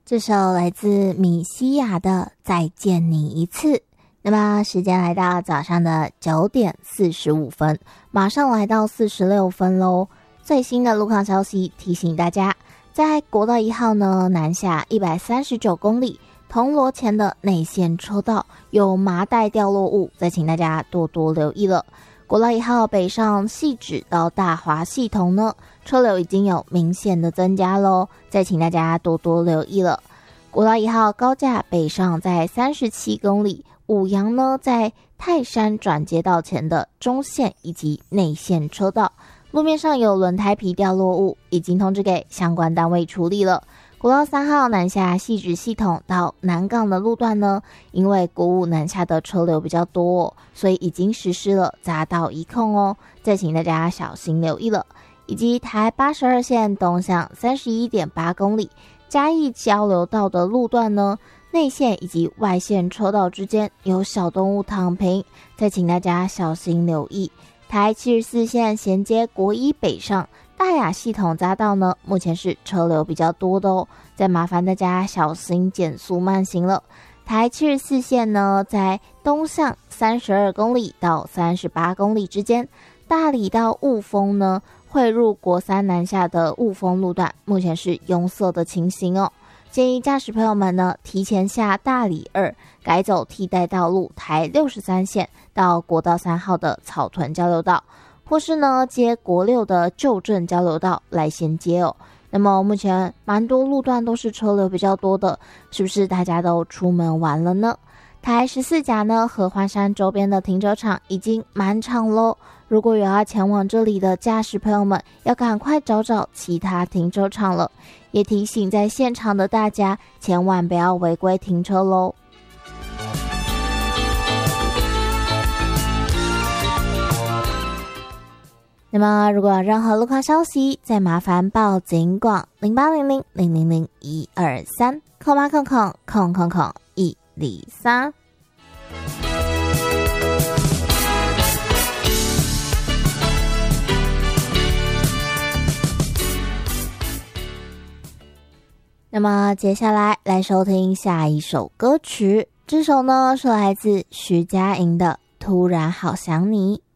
这首来自米西亚的《再见你一次》。那么时间来到早上的9点45分，马上来到46分咯。最新的路况消息提醒大家，在国道1号呢南下139公里，铜锣前的内线车道有麻袋掉落物，再请大家多多留意了。国道1号北上汐止到大华系统呢，车流已经有明显的增加咯，再请大家多多留意了。国道1号高架北上在37公里，五杨呢在泰山转接道前的中线以及内线车道，路面上有轮胎皮掉落物，已经通知给相关单位处理了。国道3号南下汐止系统到南港的路段呢，因为国五南下的车流比较多所以已经实施了匝道一控哦，再请大家小心留意了。以及台82线东向 31.8 公里嘉义交流道的路段呢，内线以及外线车道之间有小动物躺平，再请大家小心留意。台74线衔接国一北上大雅系统匝道呢，目前是车流比较多的哦，再麻烦大家小心减速慢行了。台74线呢，在东向32公里到38公里之间，大里到雾峰呢，汇入国三南下的雾峰路段，目前是拥塞的情形哦。建议驾驶朋友们呢，提前下大里2，改走替代道路台63线到国道3号的草屯交流道，或是呢接国6的旧镇交流道来衔接哦。那么目前蛮多路段都是车流比较多的，是不是大家都出门玩了呢？台14甲呢，合欢山周边的停车场已经满场咯，如果有要前往这里的驾驶朋友们，要赶快找找其他停车场了。也提醒在现场的大家，千万不要违规停车咯。那么如果有任何路况消息，再麻烦报警广0800000123空八空空空空空123。那么接下来收听下一首歌曲，这首呢是来自徐佳莹的《突然好想你》。